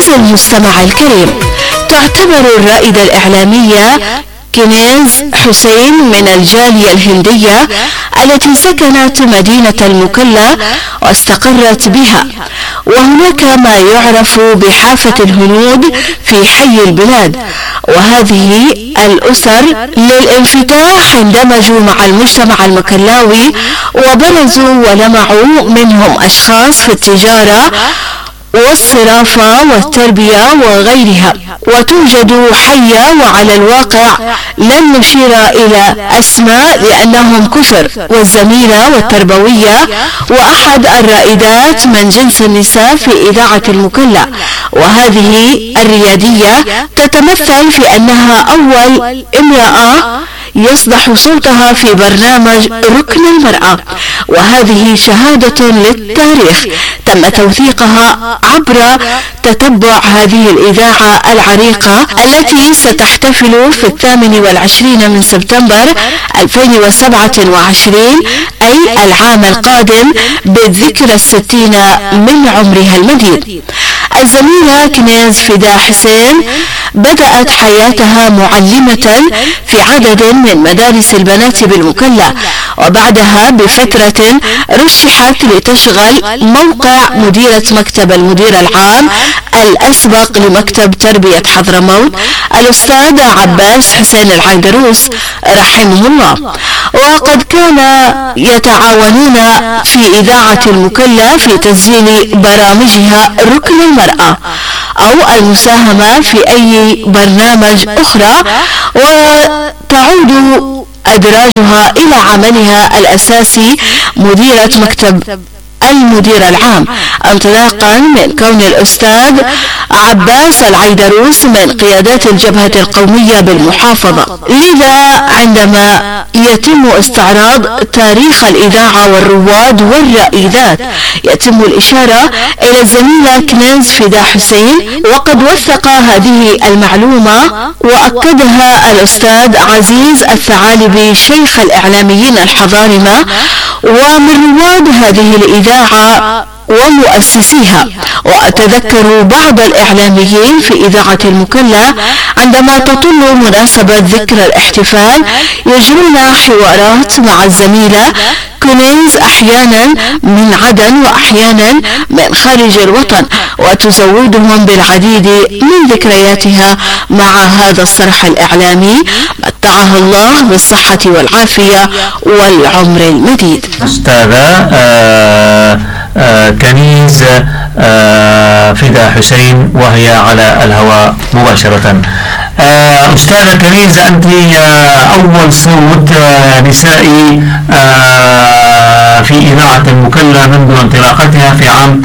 المستمع الكريم، تعتبر الرائدة الإعلامية كنيز حسين من الجالية الهندية التي سكنت مدينة المكلا واستقرت بها، وهناك ما يعرف بحافة الهنود في حي البلاد. وهذه الأسر للانفتاح اندمجوا مع المجتمع المكلاوي وبرزوا ولمعوا منهم أشخاص في التجارة والصرافة والتربية وغيرها، وتوجد حية وعلى الواقع لن نشير إلى أسماء لأنهم كثر، والزميلة والتربوية وأحد الرائدات من جنس النساء في إذاعة المكلا. وهذه الريادية تتمثل في أنها أول امرأة يصدح صوتها في برنامج ركن المرأة، وهذه شهادة للتاريخ تم توثيقها عبر تتبع هذه الإذاعة العريقة التي ستحتفل في 28 من سبتمبر 2027 أي العام القادم بالذكرى 60 من عمرها المديد. الزميلة كنيز فداء حسين بدأت حياتها معلمة في عدد من مدارس البنات بالمكلا، وبعدها بفترة رشحت لتشغل موقع مديرة مكتب المدير العام الأسبق لمكتب تربية حضرموت الأستاذ عباس حسين العيدروس رحمه الله. وقد كان يتعاونون في إذاعة المكلا في تسجيل برامجها ركن المرأة أو المساهمة في أي برنامج أخرى، وتعود أدراجها إلى عملها الأساسي مديرة مكتب المدير العام، انطلاقا من كون الأستاذ عباس العيدروس من قيادات الجبهة القومية بالمحافظة. لذا عندما يتم استعراض تاريخ الإذاعة والرواد والرائدات يتم الإشارة إلى الزميلة كنيز فداء حسين، وقد وثق هذه المعلومة وأكدها الأستاذ عزيز الثعالبي شيخ الإعلاميين الحضارمة ومن رواد هذه الإذاعة ومؤسسيها. وأتذكر بعض الإعلاميين في إذاعة المكلا عندما تطل مناسبة ذكرى الاحتفال يجرون حوارات مع الزميلة كنيز أحيانا من عدن وأحيانا من خارج الوطن، وتزودهم بالعديد من ذكرياتها مع هذا الصرح الإعلامي متعها الله بالصحة والعافية والعمر المديد. أستاذة كنيز فداء حسين وهي على الهواء مباشرة. أستاذة كنيز، أنت أول صوت نسائي في إذاعة المكلا منذ انطلاقتها في عام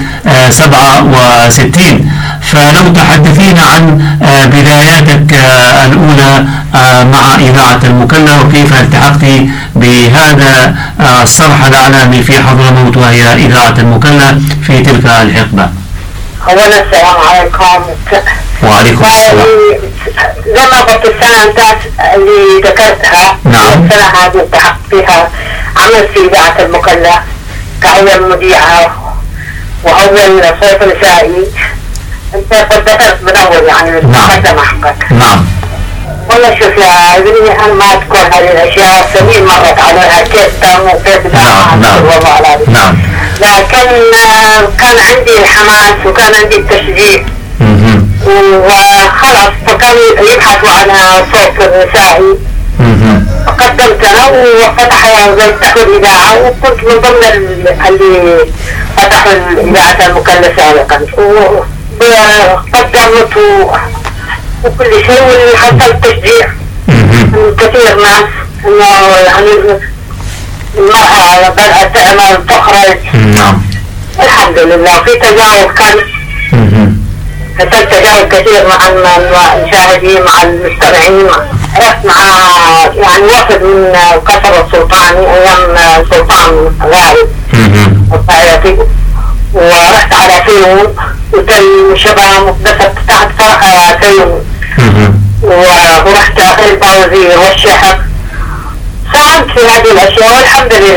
67، فلو تحدثين عن بداياتك الأولى مع إذاعة المكلا وكيف التحقت بهذا الصرح الإعلامي في حضرموت وهي إذاعة المكلا في تلك الحقبة. أولا السلام عليكم. وعليكم السلام. زي ما قلت السنة اللي ذكرتها، نعم. السنة هذه التحقت فيها عمل في إذاعة المكلا كأول مذيعة وأول صوت نسائي. أنت قد ذكرت من أول يعني المقدمة حقك. نعم. والله شوف يا ابني، أنا ما أذكر هذه الأشياء، سنين مرت عليها كيف تم وكيف نعم. نعم. لكن كان عندي الحماس وكان عندي التشجيع وخلاص، فكان يبحثوا عن صوت نسائي. قدمت أنا وفتحوا الإذاعة، وكنت من ضمن اللي فتحوا الإذاعة المكلا سابقا، وقدمت وكل شيء، واللي حصل تشجيع من كثير ناس إنه يعني المرأة بدأت تعمل تخرج. الحمد لله في تجاوب، كان حصل تجاوب كثير مع المشاهدين مع المستمعين. رحت مع يعني وفد من قصر السلطاني أيام السلطان غائب الطائرتي، ورحت على فيلم وتل شباب مقدسة تحت فرح فيلم، ورحت البوزير والشحق، ساهمت في هذه الأشياء والحمد لله.